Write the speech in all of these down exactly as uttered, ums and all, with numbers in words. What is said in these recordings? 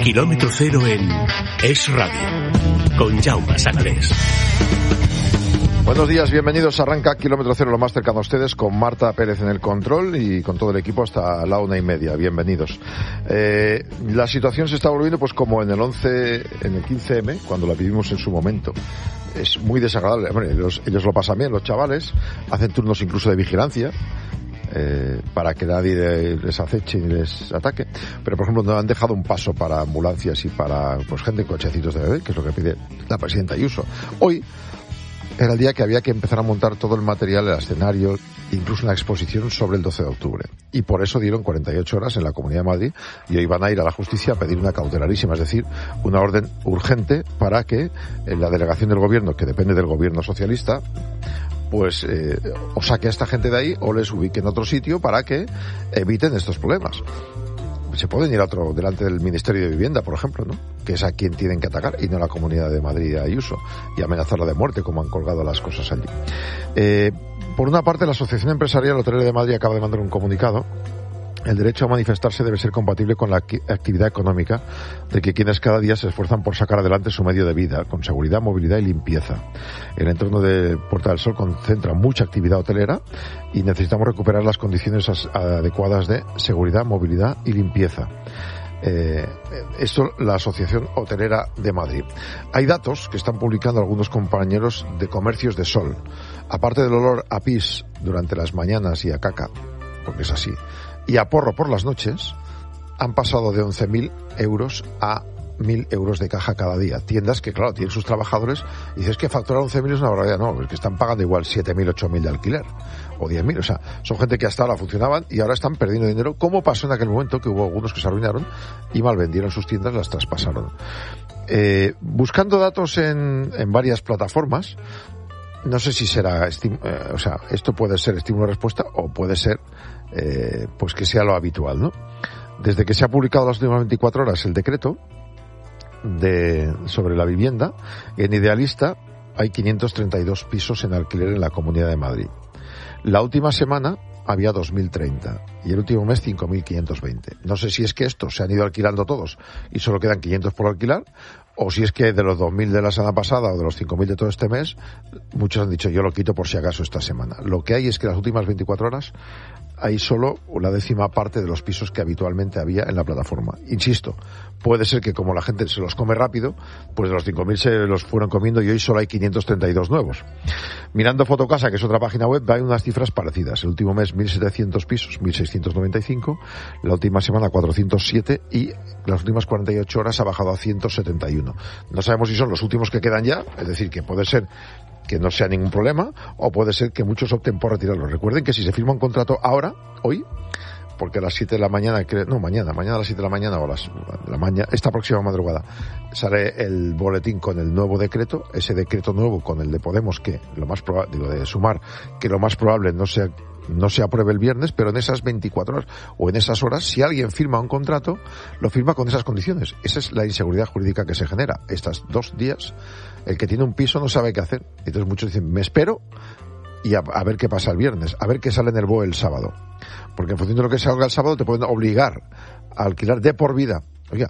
Kilómetro cero en Es Radio, con Jaume Sagalés. Buenos días, bienvenidos. Arranca Kilómetro Cero, lo más cercano a ustedes, con Marta Pérez en el control y con todo el equipo hasta la una y media. Bienvenidos. Eh, la situación se está volviendo pues como en el once, en el quince eme, cuando la vivimos en su momento. Es muy desagradable. Bueno, ellos, ellos lo pasan bien, los chavales, hacen turnos incluso de vigilancia. Eh, para que nadie les aceche ni les ataque, pero por ejemplo no han dejado un paso para ambulancias y para pues gente en cochecitos de bebé, que es lo que pide la presidenta Ayuso. Hoy era el día que había que empezar a montar todo el material, el escenario, incluso una exposición sobre el doce de octubre. Y por eso dieron cuarenta y ocho horas en la Comunidad de Madrid y hoy van a ir a la justicia a pedir una cautelarísima, es decir, una orden urgente para que en la delegación del gobierno, que depende del gobierno socialista, pues eh, o saque a esta gente de ahí o les ubique en otro sitio para que eviten estos problemas. Se pueden ir a otro, delante del Ministerio de Vivienda, por ejemplo, ¿no? Que es a quien tienen que atacar y no a la Comunidad de Madrid, a Ayuso, y amenazarla de muerte, como han colgado las cosas allí. Eh, por una parte, la Asociación Empresarial Hotelera de Madrid acaba de mandar un comunicado. El derecho a manifestarse debe ser compatible con la actividad económica de que quienes cada día se esfuerzan por sacar adelante su medio de vida, con seguridad, movilidad y limpieza. El entorno de Puerta del Sol concentra mucha actividad hotelera y necesitamos recuperar las condiciones adecuadas de seguridad, movilidad y limpieza. Eh, esto la Asociación Hotelera de Madrid. Hay datos que están publicando algunos compañeros de comercios de Sol. Aparte del olor a pis durante las mañanas y a caca, porque es así, y a porro por las noches, han pasado de once mil euros a mil euros de caja cada día. Tiendas que, claro, tienen sus trabajadores y dices que facturar once mil es una barbaridad. No, es que están pagando igual siete mil, ocho mil de alquiler o diez mil. O sea, son gente que hasta ahora funcionaban y ahora están perdiendo dinero, como pasó en aquel momento que hubo algunos que se arruinaron y mal vendieron sus tiendas, las traspasaron. Eh, buscando datos en, en varias plataformas, no sé si será, estim- eh, o sea, esto puede ser estímulo-respuesta o puede ser Eh, pues que sea lo habitual, ¿no? Desde que se ha publicado las últimas veinticuatro horas el decreto de sobre la vivienda, en Idealista hay quinientos treinta y dos pisos en alquiler en la Comunidad de Madrid. La última semana había dos mil treinta y el último mes cinco mil quinientos veinte. No sé si es que estos se han ido alquilando todos y solo quedan quinientos por alquilar, o si es que de los dos mil de la semana pasada o de los cinco mil de todo este mes, muchos han dicho yo lo quito por si acaso esta semana. Lo que hay es que las últimas veinticuatro horas hay solo la décima parte de los pisos que habitualmente había en la plataforma. Insisto, puede ser que como la gente se los come rápido, pues de los cinco mil se los fueron comiendo y hoy solo hay quinientos treinta y dos nuevos. Mirando Fotocasa, que es otra página web, hay unas cifras parecidas. El último mes mil setecientos pisos, mil seiscientos noventa y cinco, la última semana cuatrocientos siete y las últimas cuarenta y ocho horas ha bajado a ciento setenta y uno. No sabemos si son los últimos que quedan ya, es decir, que puede ser que no sea ningún problema, o puede ser que muchos opten por retirarlo. Recuerden que si se firma un contrato ahora, hoy, porque a las siete de la mañana, no, mañana, mañana a las siete de la mañana, o las, la mañana, esta próxima madrugada, sale el boletín con el nuevo decreto, ese decreto nuevo con el de Podemos, que lo más probable, digo, de Sumar, que lo más probable no sea no se apruebe el viernes, pero en esas veinticuatro horas o en esas horas, si alguien firma un contrato, lo firma con esas condiciones. Esa es la inseguridad jurídica que se genera. Estos dos días, el que tiene un piso no sabe qué hacer. Entonces muchos dicen, me espero y a, a ver qué pasa el viernes, a ver qué sale en el B O E el sábado. Porque en función de lo que salga el sábado te pueden obligar a alquilar de por vida. Oiga,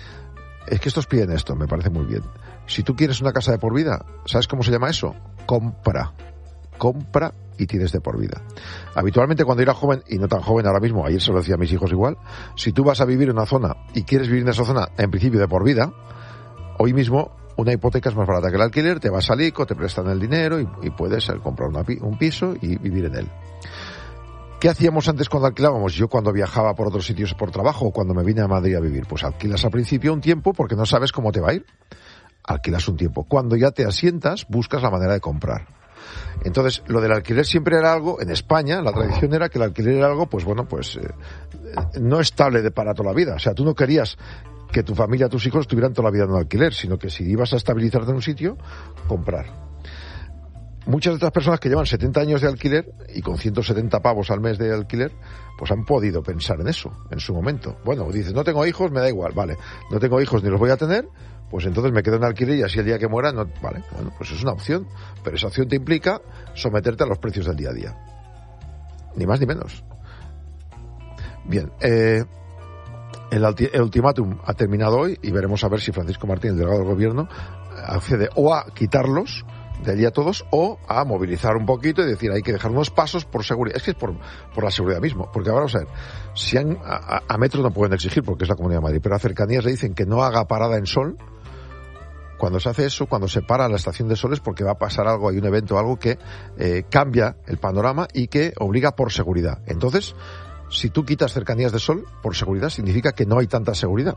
es que estos piden esto, me parece muy bien. Si tú quieres una casa de por vida, ¿sabes cómo se llama eso? Compra. Compra y tienes de por vida. Habitualmente cuando era joven, y no tan joven ahora mismo, ayer se lo decía a mis hijos igual, si tú vas a vivir en una zona y quieres vivir en esa zona, en principio de por vida, hoy mismo una hipoteca es más barata que el alquiler, te vas al I C O, te prestan el dinero y, y puedes comprar una, un piso y vivir en él. ¿Qué hacíamos antes cuando alquilábamos? Yo cuando viajaba por otros sitios por trabajo o cuando me vine a Madrid a vivir, pues alquilas al principio un tiempo porque no sabes cómo te va a ir. Alquilas un tiempo. Cuando ya te asientas, buscas la manera de comprar. Entonces, lo del alquiler siempre era algo, en España, la tradición era que el alquiler era algo, pues bueno, pues eh, no estable de para toda la vida. O sea, tú no querías que tu familia, tus hijos estuvieran toda la vida en alquiler, sino que si ibas a estabilizarte en un sitio, comprar. Muchas de estas personas que llevan setenta años de alquiler y con ciento setenta pavos al mes de alquiler, pues han podido pensar en eso, en su momento. Bueno, dices, no tengo hijos, me da igual, vale. No tengo hijos ni los voy a tener, pues entonces me quedo en alquiler y así el día que muera, no, vale, bueno, pues es una opción. Pero esa opción te implica someterte a los precios del día a día. Ni más ni menos. Bien, eh, El, el ultimátum ha terminado hoy y veremos a ver si Francisco Martín, el delegado del gobierno, accede o a quitarlos de allí a todos o a movilizar un poquito y decir hay que dejar unos pasos por seguridad. Es que es por, por la seguridad mismo, porque ahora vamos a ver, si han, a, a metro no pueden exigir porque es la Comunidad de Madrid, pero a cercanías le dicen que no haga parada en Sol. Cuando se hace eso, cuando se para la estación de Sol es porque va a pasar algo, hay un evento, algo que eh, cambia el panorama y que obliga por seguridad. Entonces, si tú quitas cercanías de Sol, por seguridad significa que no hay tanta seguridad.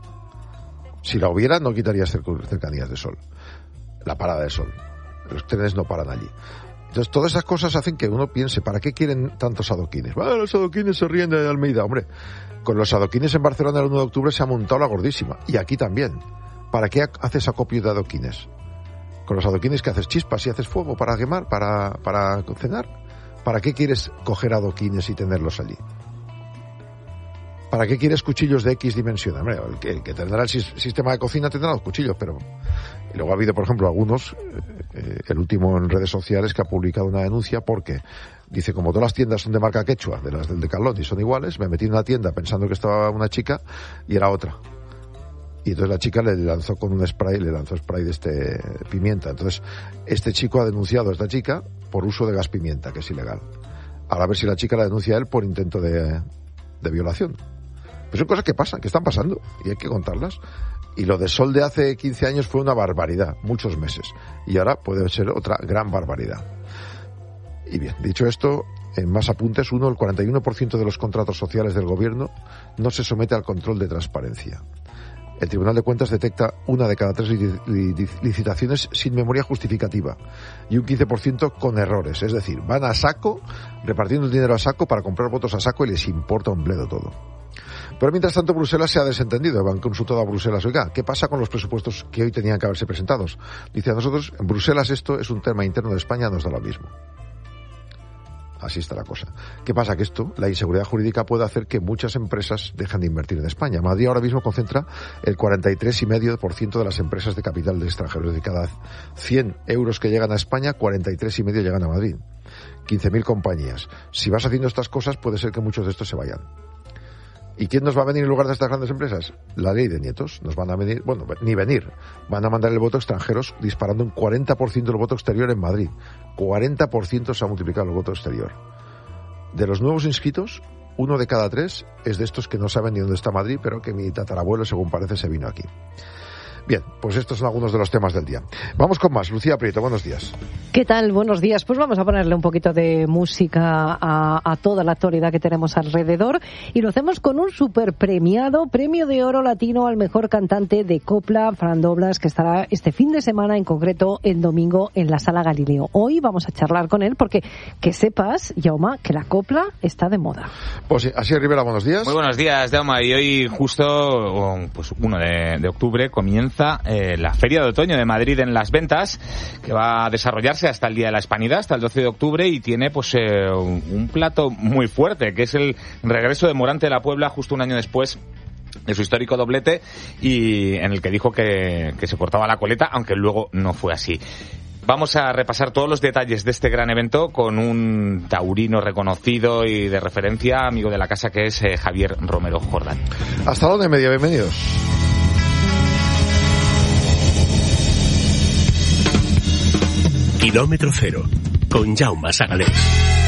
Si la hubiera, no quitarías cercanías de Sol. La parada de Sol. Los trenes no paran allí. Entonces, todas esas cosas hacen que uno piense, ¿para qué quieren tantos adoquines? Ah, los adoquines se ríen de Almeida. Hombre, con los adoquines en Barcelona el uno de octubre se ha montado la gordísima. Y aquí también. ¿Para qué haces acopio de adoquines? Con los adoquines que haces chispas y haces fuego para quemar, para, para cenar. ¿Para qué quieres coger adoquines y tenerlos allí? ¿Para qué quieres cuchillos de X dimensión? Hombre, el que, el que tendrá el sistema de cocina tendrá los cuchillos, pero... Y luego ha habido, por ejemplo, algunos, eh, el último en redes sociales, que ha publicado una denuncia porque dice, como todas las tiendas son de marca quechua, de las del Decathlon, y son iguales, me metí en una tienda pensando que estaba una chica y era otra. Y entonces la chica le lanzó con un spray, le lanzó spray de este pimienta. Entonces, este chico ha denunciado a esta chica por uso de gas pimienta, que es ilegal. Ahora a ver si la chica la denuncia a él por intento de, de violación. Pues son cosas que pasan, que están pasando, y hay que contarlas. Y lo de Sol de hace quince años fue una barbaridad, muchos meses. Y ahora puede ser otra gran barbaridad. Y bien, dicho esto, en más apuntes, uno, el cuarenta y uno por ciento de los contratos sociales del gobierno no se somete al control de transparencia. El Tribunal de Cuentas detecta una de cada tres licitaciones sin memoria justificativa y un quince por ciento con errores. Es decir, van a saco, repartiendo el dinero a saco para comprar votos a saco y les importa un bledo todo. Pero mientras tanto Bruselas se ha desentendido. Han consultado a Bruselas. Oiga, ¿qué pasa con los presupuestos que hoy tenían que haberse presentados? Dice, a nosotros, en Bruselas esto es un tema interno de España, nos da lo mismo. Así está la cosa. ¿Qué pasa? Que esto, la inseguridad jurídica puede hacer que muchas empresas dejen de invertir en España. Madrid ahora mismo concentra el cuarenta y tres coma cinco por ciento de las empresas de capital del extranjero. Es decir, cada cien euros que llegan a España, cuarenta y tres coma cinco llegan a Madrid. quince mil compañías. Si vas haciendo estas cosas, puede ser que muchos de estos se vayan. ¿Y quién nos va a venir en lugar de estas grandes empresas? La ley de nietos. Nos van a venir, bueno, ni venir. Van a mandar el voto extranjeros disparando un cuarenta por ciento del voto exterior en Madrid. cuarenta por ciento se ha multiplicado el voto exterior. De los nuevos inscritos, uno de cada tres es de estos que no saben ni dónde está Madrid, pero que mi tatarabuelo, según parece, se vino aquí. Bien, pues estos son algunos de los temas del día. Vamos con más. Lucía Prieto, buenos días. ¿Qué tal? Buenos días. Pues vamos a ponerle un poquito de música a, a toda la actualidad que tenemos alrededor y lo hacemos con un super premiado, Premio de Oro Latino al mejor cantante de copla, Fran Doblas, que estará este fin de semana, en concreto el domingo, en la Sala Galileo. Hoy vamos a charlar con él porque que sepas, Jaume, que la copla está de moda. Pues sí, así Rivera, buenos días. Muy buenos días, Jaume. Y hoy justo, pues uno de, de octubre, comienza Eh, la Feria de Otoño de Madrid en Las Ventas, que va a desarrollarse hasta el Día de la Hispanidad, hasta el doce de octubre, y tiene pues eh, un, un plato muy fuerte, que es el regreso de Morante de la Puebla justo un año después de su histórico doblete, y en el que dijo que, que se cortaba la coleta, aunque luego no fue así. Vamos a repasar todos los detalles de este gran evento con un taurino reconocido y de referencia, amigo de la casa, que es eh, Javier Romero Jordán. Hasta la una y media, bienvenidos. Kilómetro cero, con Jaume Sagalés.